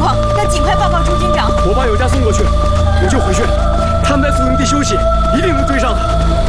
况，要尽快报告朱军长。 我把有家送过去，我就回去。他们在宿营地休息，一定能追上的。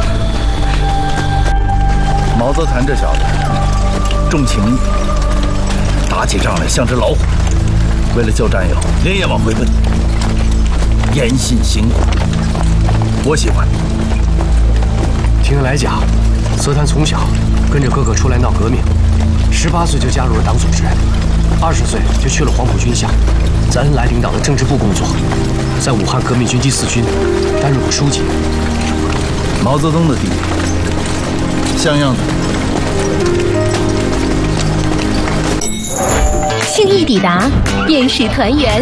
毛泽谭这小子重情义，打起仗来像只老虎，为了救战友，连夜往回奔，严辛辛苦。我喜欢。 听人来讲，泽谭从小跟着哥哥出来闹革命，18岁就加入了党组织，20岁就去了黄埔军校，在恩来领导的政治部工作，在武汉革命军第4军担任过书记。 毛泽东的弟弟，像样的。 情谊抵达，便是团圆；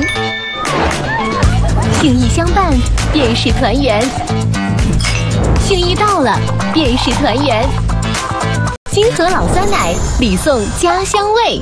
情谊相伴，便是团圆；情谊到了，便是团圆。金河老酸奶，礼送家乡味。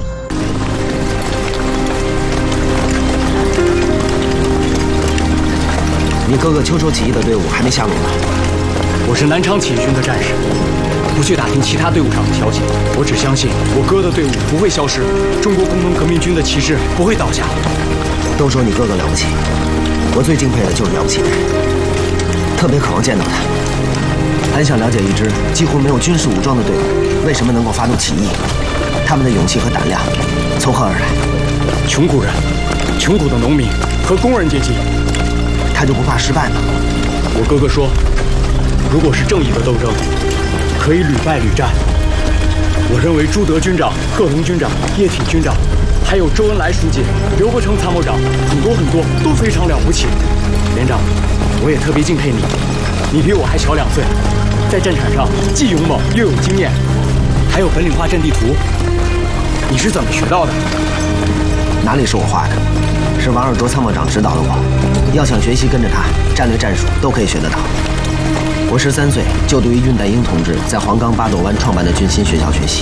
你哥哥秋收起义的队伍还没下落吗？ 我是南昌起义军的战士，不去打听其他队伍上的消息。我只相信我哥的队伍不会消失，中国共同革命军的旗帜不会倒下。 都说你哥哥了不起，我最敬佩的就是了不起的人，特别渴望见到他。很想了解一支几乎没有军事武装的队伍为什么能够发动起义，他们的勇气和胆量从何而来？ 穷苦人、穷苦的农民和工人阶级， 他就不怕失败吗？ 我哥哥说，如果是正义的斗争，可以屡败屡战。我认为朱德军长、贺龙军长、叶挺军长，还有周恩来书记、刘伯承参谋长，很多都非常了不起。连长，我也特别敬佩你，你比我还小2岁，在战场上既勇猛又有经验，还有本领画阵地图。你是怎么学到的？ 哪里是我画的，是王尔琢参谋长指导了我。要想学习，跟着他，战略战术都可以学得到。我13岁就读于恽代英同志在黄冈八斗湾创办的军心学校学习，